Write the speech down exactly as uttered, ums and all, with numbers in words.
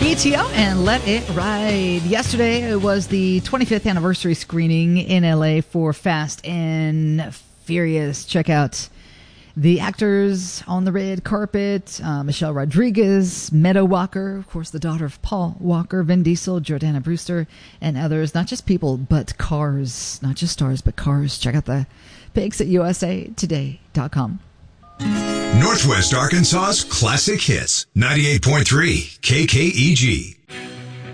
E T O and Let It Ride. Yesterday it was the twenty-fifth anniversary screening in L A for Fast and Furious. Check out the actors on the red carpet. Uh, Michelle Rodriguez, Meadow Walker, of course, the daughter of Paul Walker, Vin Diesel, Jordana Brewster, and others. Not just people, but cars. Not just stars, but cars. Check out the pics at U S A Today dot com. Northwest Arkansas's classic hits. ninety-eight point three K K E G.